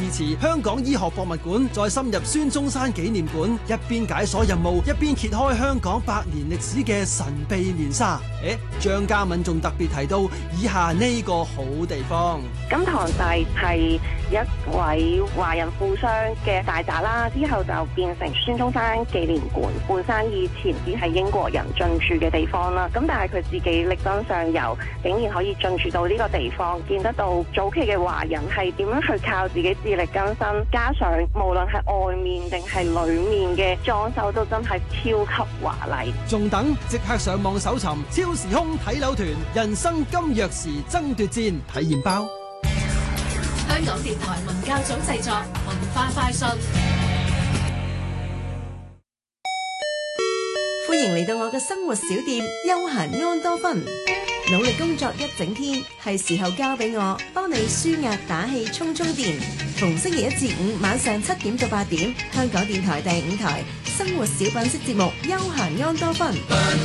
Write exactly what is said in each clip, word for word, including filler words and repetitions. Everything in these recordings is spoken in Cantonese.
支持香港醫學博物館再深入孫中山紀念館，一邊解鎖任務，一邊揭開香港百年歷史嘅神秘面紗。誒，張嘉敏仲特別提到以下呢個好地方。 咁堂弟係一位華人富商嘅大宅啦，之後就變成孫中山紀念館。本身以前只係英國人進駐嘅地方啦，咁但係佢自己力爭上游，竟然可以進駐到呢個地方，見得到早期嘅華人係點樣去靠自己自力更生，加上無論係外面定係裏面嘅裝修都真係超級華麗。 仲等？即刻上網搜尋超時空睇樓團人生金鑰匙爭奪戰體驗包。 香港電台文教組製作文化快訊。 歡迎嚟到我嘅生活小店休閒安多芬。努力工作一整天，係時候交俾我幫你舒壓打氣充充電。逢星期一至五晚上七點到八點，香港電台第五台生活小品式節目休閒安多芬。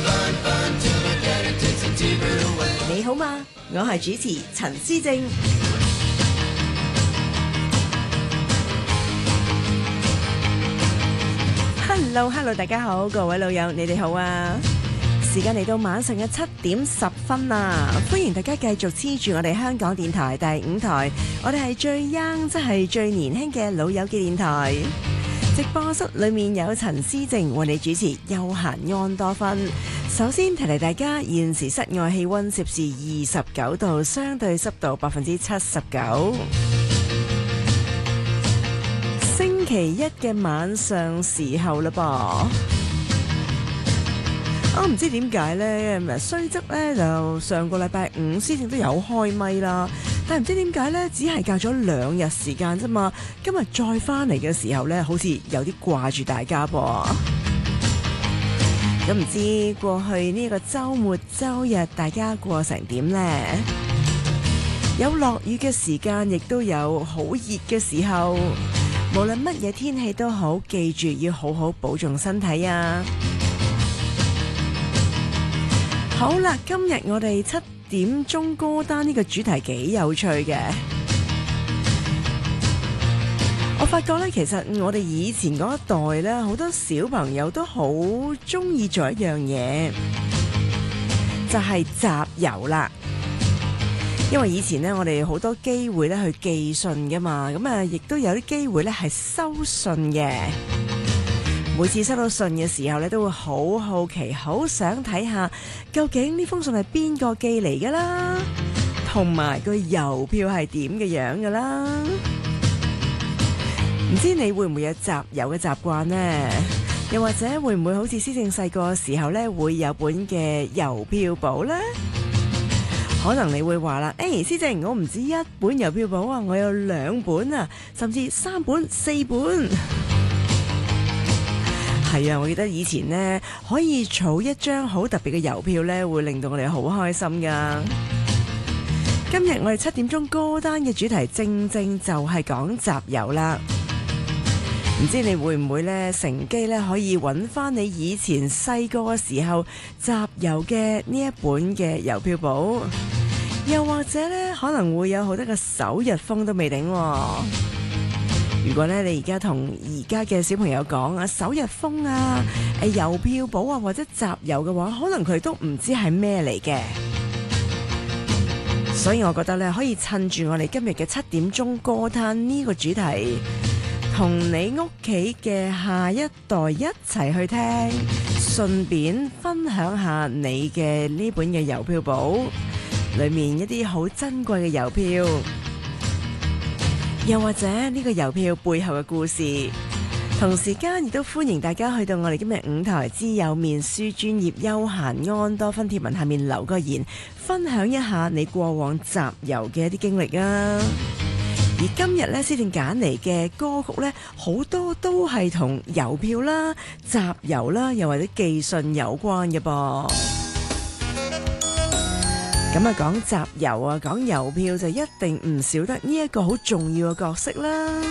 你好嗎？我係主持陳思正。Hello Hello， 大家好，各位老友，你哋好啊！時間嚟到晚上嘅七點十分啦，歡迎大家繼續黐住我哋香港電台第五台，我哋係最 young， 即係最年輕嘅老友嘅電台。直播室裏面有陳思正為你主持休閒安多芬。首先提提大家，現時室外氣溫攝氏二十九度，相對濕度百分之七十九。星期一嘅晚上時候啦噃。我唔知點解呢，雖則呢就上個禮拜五先至都有開咪啦，但係唔知點解呢，只係隔咗兩日時間啫嘛。今日再翻嚟嘅時候呢，好似有啲掛住大家噃。咁唔知過去呢個週末週日大家過成點呢？有落雨嘅時間，亦都有好熱嘅時候。無論乜嘢天氣都好，記住要好好保重身體啊！好啦，今日我哋七點鐘歌單呢個主題幾有趣嘅。我發覺咧，其實我哋以前嗰一代咧，好多小朋友都好中意做一樣嘢，就係集郵啦。因為以前咧，我哋好多機會咧去寄信噶嘛，咁啊，亦都有啲機會咧係收信嘅。每次收到信嘅時候咧，都會好好奇，好想睇下究竟呢封信係邊個寄嚟噶啦，同埋個郵票係點嘅樣噶啦。唔知你會唔會有集郵嘅習慣呢？又或者會唔會好似思正細個嘅時候咧，會有本嘅郵票簿呢？可能你會話啦，誒，思正，我唔止一本郵票簿啊，我有兩本啊，甚至三本、四本。係啊，我記得以前呢，可以儲一張好特別嘅郵票呢，會令到我哋好開心噶。今日我哋七點鐘歌單嘅主題正正就係講集郵啦。唔知你會唔會呢，乘機呢，可以揾翻你以前細個嘅時候集郵嘅呢一本嘅郵票簿，又或者呢，可能會有好多個首日封都未定喎。如果咧你而家同而家嘅小朋友講啊，首日封啊，誒郵票簿啊，或者集郵嘅話，可能佢都唔知係咩嚟嘅。所以我覺得咧，可以趁住我哋今日嘅七點鐘歌單呢個主題，同你屋企嘅下一代一齊去聽，順便分享下你嘅呢本嘅郵票簿裏面一啲好珍貴嘅郵票。又或者呢個郵票背後嘅故事，同時間亦都歡迎大家去到我哋今日五台之友面書專頁休閒安多芬貼文下面留個言，分享一下你過往集郵嘅一啲經歷啊！而今日咧，思正揀嚟嘅歌曲咧，好多都係同郵票啦、集郵啦，又或者寄信有關嘅噃。咁啊，講集郵啊，講郵票就一定唔少得呢一個好重要嘅角色啦。